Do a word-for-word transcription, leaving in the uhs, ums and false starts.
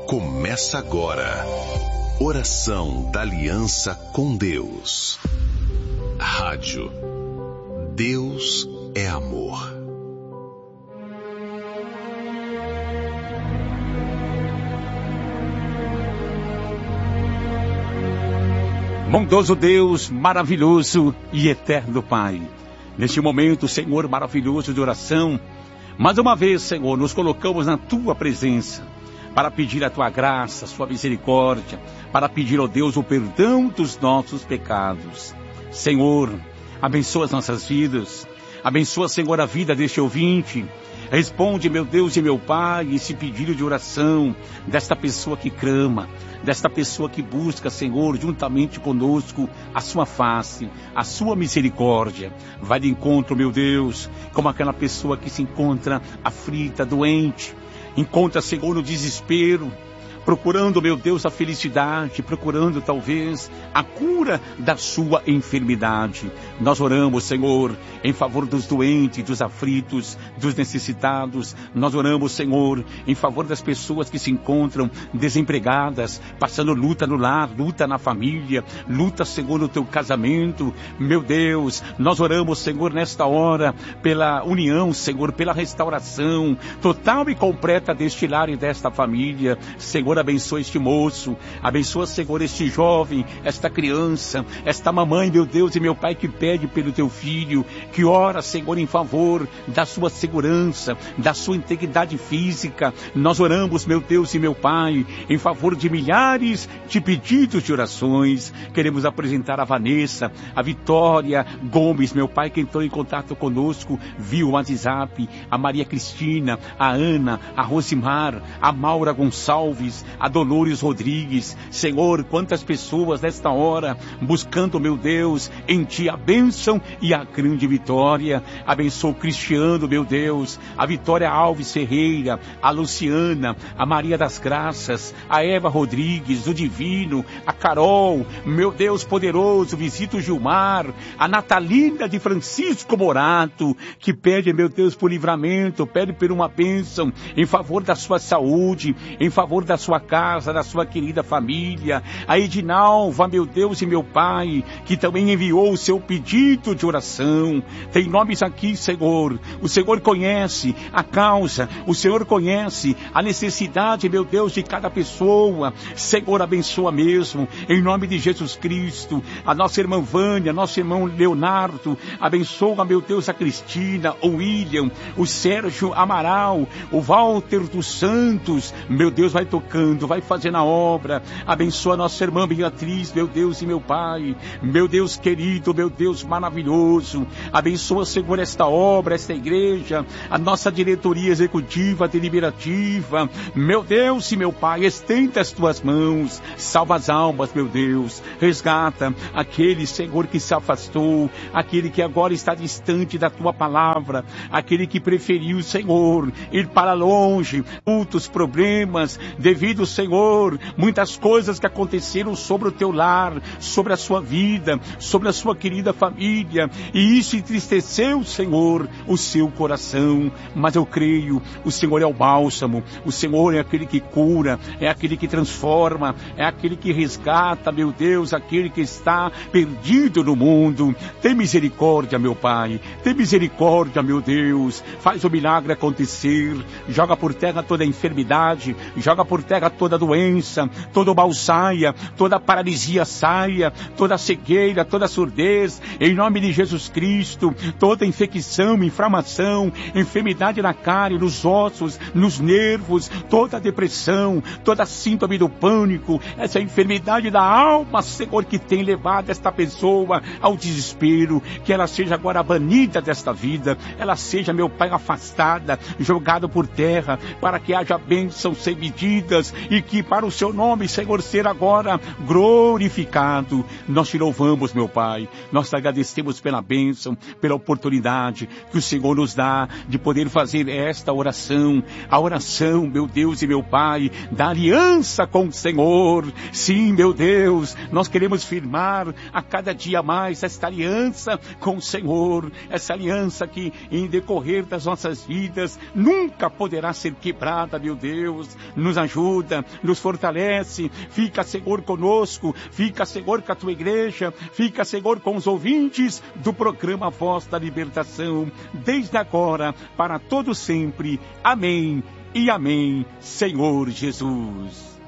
Começa agora. Oração da Aliança com Deus. Rádio. Deus é amor. Bondoso Deus, maravilhoso e eterno Pai, neste momento, Senhor, maravilhoso de oração, mais uma vez, Senhor, nos colocamos na Tua presença, para pedir a Tua graça, a Sua misericórdia, para pedir, ó Deus, o perdão dos nossos pecados. Senhor, abençoa as nossas vidas, abençoa, Senhor, a vida deste ouvinte. Responde, meu Deus e meu Pai, esse pedido de oração desta pessoa que clama, desta pessoa que busca, Senhor, juntamente conosco, a sua face, a sua misericórdia. Vai de encontro, meu Deus, como aquela pessoa que se encontra aflita, doente, encontra, Senhor, no desespero, procurando, meu Deus, a felicidade, procurando talvez a cura da sua enfermidade. Nós oramos, Senhor, em favor dos doentes, dos aflitos, dos necessitados. Nós oramos, Senhor, em favor das pessoas que se encontram desempregadas, passando luta no lar, luta na família, luta, Senhor, no teu casamento. Meu Deus, nós oramos, Senhor, nesta hora, pela união, Senhor, pela restauração total e completa deste lar e desta família. Senhor, abençoa este moço, abençoa, Senhor, este jovem, esta criança, esta mamãe, meu Deus e meu Pai, que pede pelo teu filho, que ora, Senhor, em favor da sua segurança, da sua integridade física. Nós oramos, meu Deus e meu Pai, em favor de milhares de pedidos de orações. Queremos apresentar a Vanessa, a Vitória Gomes, meu Pai, que entrou em contato conosco, viu o WhatsApp, a Maria Cristina, a Ana, a Rosimar, a Maura Gonçalves, a Dolores Rodrigues. Senhor, quantas pessoas nesta hora buscando, meu Deus, em Ti a bênção e a grande vitória. Abençoa o Cristiano, meu Deus, a Vitória Alves Ferreira, a Luciana, a Maria das Graças, a Eva Rodrigues, o Divino, a Carol, meu Deus poderoso, visita o Gilmar, a Natalina de Francisco Morato, que pede, meu Deus, por livramento, pede por uma bênção em favor da sua saúde, em favor da sua casa, da sua querida família. A Edinalva, meu Deus e meu Pai, que também enviou o seu pedido de oração. Tem nomes aqui, Senhor. O Senhor conhece a causa, o Senhor conhece a necessidade, meu Deus, de cada pessoa. Senhor, abençoa mesmo, em nome de Jesus Cristo, a nossa irmã Vânia, nosso irmão Leonardo. Abençoa, meu Deus, a Cristina, o William, o Sérgio Amaral, o Walter dos Santos. Meu Deus, vai tocando, vai fazendo a obra. Abençoa a nossa irmã Beatriz, meu Deus e meu Pai, meu Deus querido, meu Deus maravilhoso. Abençoa, Senhor, esta obra, esta igreja, a nossa diretoria executiva, deliberativa. Meu Deus e meu Pai, estenda as tuas mãos, salva as almas, meu Deus, resgata aquele, Senhor, que se afastou, aquele que agora está distante da tua palavra, aquele que preferiu, Senhor, ir para longe, muitos problemas, devido, Senhor, muitas coisas que aconteceram sobre o teu lar, sobre a sua vida, sobre a sua querida família, e isso entristeceu, Senhor, o seu coração. Mas eu creio, o Senhor é o bálsamo, o Senhor é aquele que cura, é aquele que transforma, é aquele que resgata, meu Deus, aquele que está perdido no mundo. Tem misericórdia, meu Pai, tem misericórdia, meu Deus, faz o milagre acontecer, joga por terra toda a enfermidade, joga por terra toda doença, todo mal saia, toda paralisia saia, toda cegueira, toda surdez, em nome de Jesus Cristo, toda infecção, inflamação, enfermidade na carne, nos ossos, nos nervos, toda depressão, toda síndrome do pânico, essa enfermidade da alma, Senhor, que tem levado esta pessoa ao desespero, que ela seja agora banida desta vida, ela seja, meu Pai, afastada, jogada por terra, para que haja bênçãos sem medidas e que para o seu nome, Senhor, ser agora glorificado. Nós te louvamos, meu Pai, nós te agradecemos pela bênção, pela oportunidade que o Senhor nos dá de poder fazer esta oração, a oração, meu Deus e meu Pai, da aliança com o Senhor. Sim, meu Deus, nós queremos firmar a cada dia mais esta aliança com o Senhor, essa aliança que em decorrer das nossas vidas nunca poderá ser quebrada, meu Deus. Nos ajuda ajuda, nos fortalece. Fica, Senhor, conosco, fica, Senhor, com a tua igreja, fica, Senhor, com os ouvintes do programa Voz da Libertação, desde agora, para todo sempre. Amém e amém, Senhor Jesus.